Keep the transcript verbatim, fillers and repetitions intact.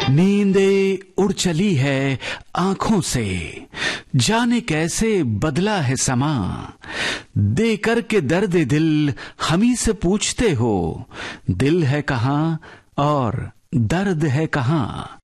नींदे उड़ चली है आंखों से, जाने कैसे बदला है समा। दे कर के दर्द दिल हमी से पूछते हो, दिल है कहाँ और दर्द है कहाँ।